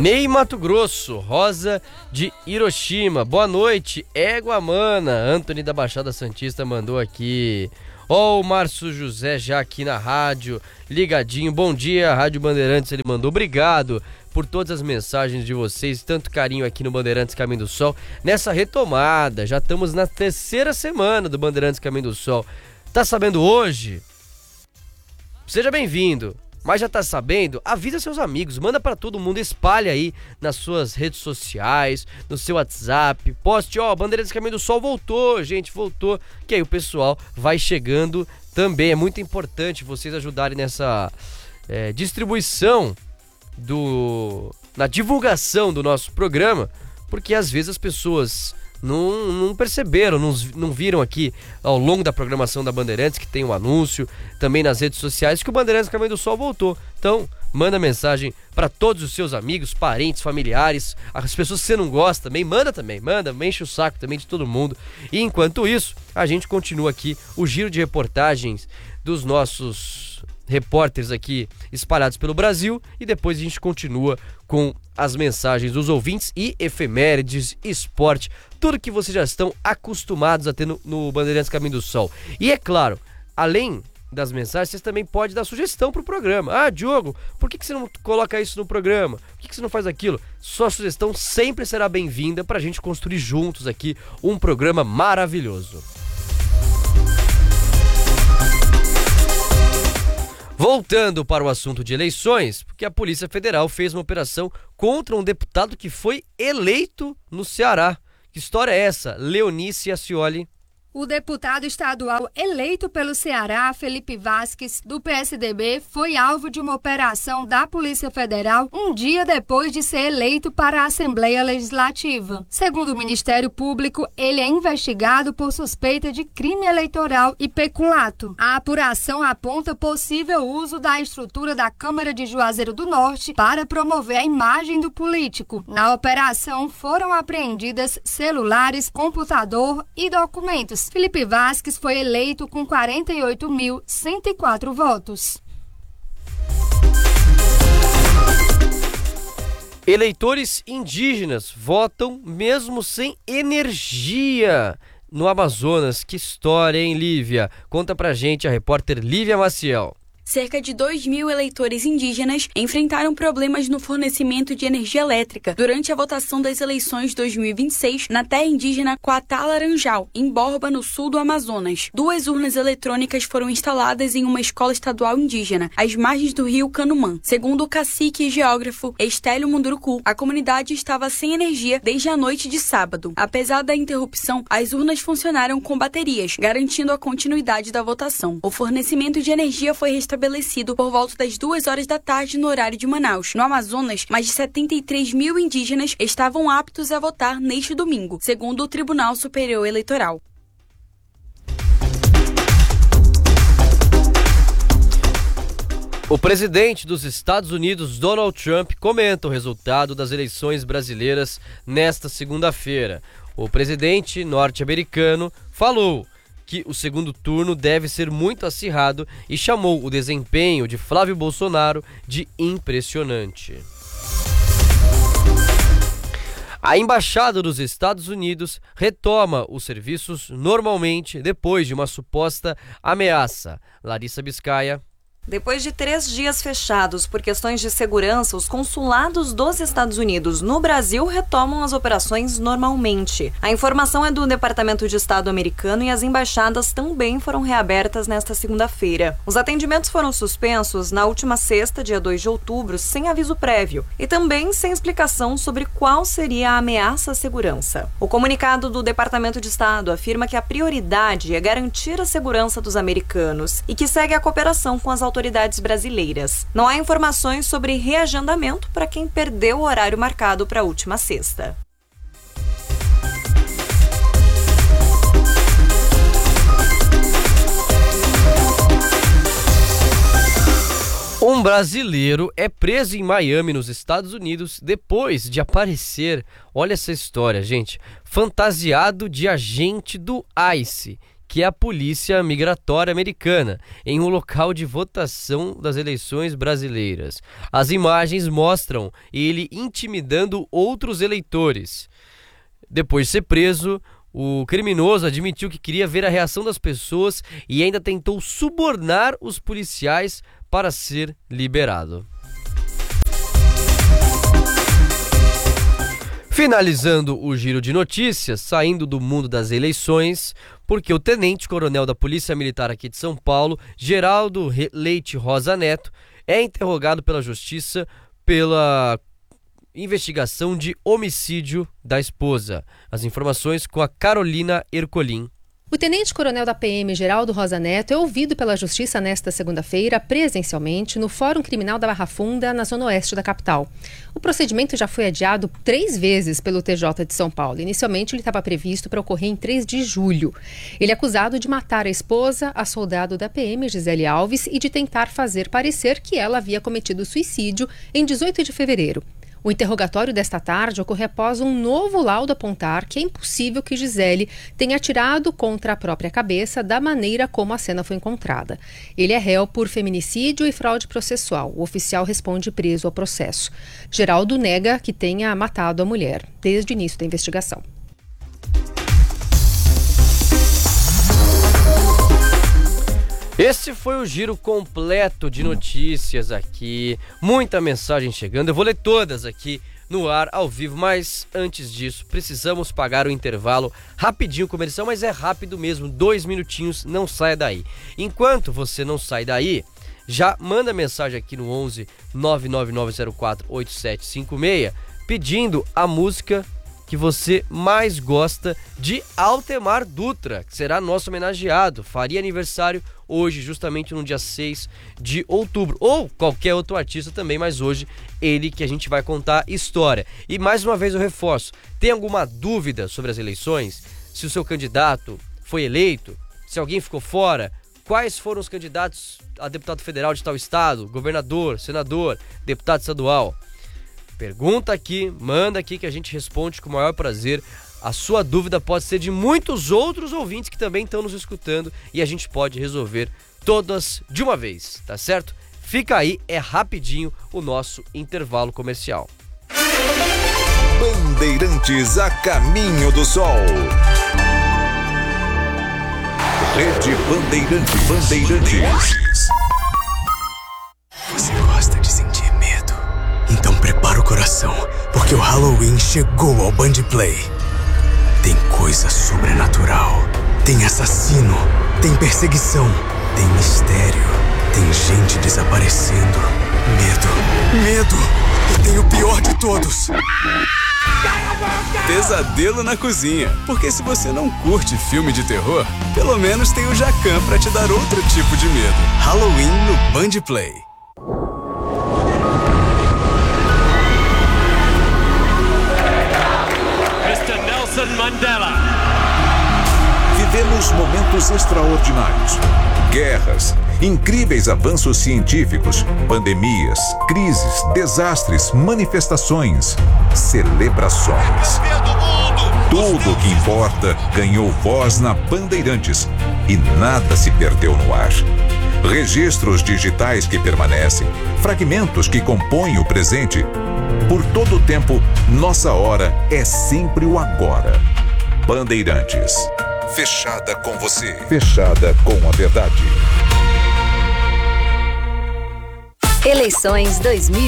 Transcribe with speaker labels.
Speaker 1: Ney Mato Grosso, Rosa de Hiroshima. Boa noite, Égua Mana. Antony da Baixada Santista mandou aqui. Ó, o Márcio José já aqui na rádio, ligadinho. Bom dia, Rádio Bandeirantes, ele mandou. Obrigado por todas as mensagens de vocês, tanto carinho aqui no Bandeirantes Caminho do Sol. Nessa retomada, já estamos na 3ª semana do Bandeirantes Caminho do Sol. Tá sabendo hoje? Seja bem-vindo. Mas já tá sabendo? Avisa seus amigos, manda pra todo mundo, espalha aí nas suas redes sociais, no seu WhatsApp, poste, Bandeirantes Caminho do Sol voltou, gente, voltou, que aí o pessoal vai chegando também. É muito importante vocês ajudarem nessa distribuição, na divulgação do nosso programa, porque às vezes as pessoas não perceberam, não viram aqui ao longo da programação da Bandeirantes, que tem um anúncio também nas redes sociais, que o Bandeirantes Caminho do Sol voltou. Então, manda mensagem para todos os seus amigos, parentes, familiares, as pessoas que você não gosta também, manda, enche o saco também de todo mundo. E enquanto isso, a gente continua aqui o giro de reportagens dos nossos repórteres aqui espalhados pelo Brasil, e depois a gente continua com as mensagens dos ouvintes e efemérides, esporte, tudo que vocês já estão acostumados a ter no Bandeirantes Caminho do Sol. E é claro, além das mensagens, vocês também podem dar sugestão pro programa. Ah, Diogo, por que você não coloca isso no programa? Por que você não faz aquilo? Sua sugestão sempre será bem-vinda pra gente construir juntos aqui um programa maravilhoso. Voltando para o assunto de eleições, porque a Polícia Federal fez uma operação contra um deputado que foi eleito no Ceará. Que história é essa, Leonice Ascioli?
Speaker 2: O deputado estadual eleito pelo Ceará, Felipe Vasques, do PSDB, foi alvo de uma operação da Polícia Federal um dia depois de ser eleito para a Assembleia Legislativa. Segundo o Ministério Público, ele é investigado por suspeita de crime eleitoral e peculato. A apuração aponta possível uso da estrutura da Câmara de Juazeiro do Norte para promover a imagem do político. Na operação foram apreendidas celulares, computador e documentos. Felipe Vasques foi eleito com 48.104 votos.
Speaker 1: Eleitores indígenas votam mesmo sem energia no Amazonas. Que história, hein, Lívia? Conta pra gente a repórter Lívia Maciel.
Speaker 3: Cerca de 2.000 eleitores indígenas enfrentaram problemas no fornecimento de energia elétrica durante a votação das eleições 2026 na terra indígena Coatá-Laranjal, em Borba, no sul do Amazonas. 2 urnas eletrônicas foram instaladas em uma escola estadual indígena, às margens do rio Canumã. Segundo o cacique e geógrafo Estélio Munduruku, a comunidade estava sem energia desde a noite de sábado. Apesar da interrupção, as urnas funcionaram com baterias, garantindo a continuidade da votação. O fornecimento de energia foi restabelecido por volta das 2 horas da tarde no horário de Manaus. No Amazonas, mais de 73 mil indígenas estavam aptos a votar neste domingo, segundo o Tribunal Superior Eleitoral.
Speaker 1: O presidente dos Estados Unidos, Donald Trump, comenta o resultado das eleições brasileiras nesta segunda-feira. O presidente norte-americano falou que o segundo turno deve ser muito acirrado e chamou o desempenho de Flávio Bolsonaro de impressionante. A Embaixada dos Estados Unidos retoma os serviços normalmente depois de uma suposta ameaça. Larissa Biscaia.
Speaker 4: Depois de 3 dias fechados por questões de segurança, os consulados dos Estados Unidos no Brasil retomam as operações normalmente. A informação é do Departamento de Estado americano e as embaixadas também foram reabertas nesta segunda-feira. Os atendimentos foram suspensos na última sexta, dia 2 de outubro, sem aviso prévio e também sem explicação sobre qual seria a ameaça à segurança. O comunicado do Departamento de Estado afirma que a prioridade é garantir a segurança dos americanos e que segue a cooperação com as autoridades brasileiras. Não há informações sobre reagendamento para quem perdeu o horário marcado para a última sexta.
Speaker 1: Um brasileiro é preso em Miami, nos Estados Unidos, depois de aparecer, olha essa história, gente, fantasiado de agente do ICE. que é a Polícia Migratória Americana, em um local de votação das eleições brasileiras. As imagens mostram ele intimidando outros eleitores. Depois de ser preso, o criminoso admitiu que queria ver a reação das pessoas e ainda tentou subornar os policiais para ser liberado. Finalizando o giro de notícias, saindo do mundo das eleições, porque o tenente-coronel da Polícia Militar aqui de São Paulo, Geraldo Leite Rosa Neto, é interrogado pela Justiça pela investigação de homicídio da esposa. As informações com a Carolina Ercolim.
Speaker 5: O tenente-coronel da PM, Geraldo Rosa Neto, é ouvido pela Justiça nesta segunda-feira, presencialmente, no Fórum Criminal da Barra Funda, na zona oeste da capital. O procedimento já foi adiado 3 vezes pelo TJ de São Paulo. Inicialmente, ele estava previsto para ocorrer em 3 de julho. Ele é acusado de matar a esposa, a soldado da PM, Gisele Alves, e de tentar fazer parecer que ela havia cometido suicídio em 18 de fevereiro. O interrogatório desta tarde ocorre após um novo laudo apontar que é impossível que Gisele tenha atirado contra a própria cabeça da maneira como a cena foi encontrada. Ele é réu por feminicídio e fraude processual. O oficial responde preso ao processo. Geraldo nega que tenha matado a mulher desde o início da investigação.
Speaker 1: Esse foi o giro completo de notícias aqui, muita mensagem chegando, eu vou ler todas aqui no ar, ao vivo, mas antes disso, precisamos pagar o intervalo rapidinho comercial, mas é rápido mesmo, 2 minutinhos, não saia daí. Enquanto você não sai daí, já manda mensagem aqui no 11 99904 8756, pedindo a música que você mais gosta de Altemar Dutra, que será nosso homenageado, faria aniversário hoje, justamente no dia 6 de outubro, ou qualquer outro artista também, mas hoje ele que a gente vai contar história. E mais uma vez eu reforço, tem alguma dúvida sobre as eleições? Se o seu candidato foi eleito? Se alguém ficou fora? Quais foram os candidatos a deputado federal de tal estado? Governador, senador, deputado estadual? Pergunta aqui, manda aqui que a gente responde com o maior prazer. A sua dúvida pode ser de muitos outros ouvintes que também estão nos escutando e a gente pode resolver todas de uma vez, tá certo? Fica aí, é rapidinho o nosso intervalo comercial.
Speaker 6: Bandeirantes a caminho do sol. Rede Bandeirantes.
Speaker 7: Você gosta de sentir medo? Então prepara o coração, porque o Halloween chegou ao Band Play. Tem coisa sobrenatural, tem assassino, tem perseguição, tem mistério, tem gente desaparecendo, medo e tem o pior de todos.
Speaker 8: Pesadelo na cozinha, porque se você não curte filme de terror, pelo menos tem o Jacan pra te dar outro tipo de medo. Halloween no Band Play.
Speaker 9: Mandela.
Speaker 6: Vivemos momentos extraordinários. Guerras, incríveis avanços científicos, pandemias, crises, desastres, manifestações, celebrações. Tudo o que importa ganhou voz na Bandeirantes e nada se perdeu no ar. Registros digitais que permanecem, fragmentos que compõem o presente. Por todo o tempo, nossa hora é sempre o agora. Bandeirantes. Fechada com você. Fechada com a verdade.
Speaker 10: Eleições 2020.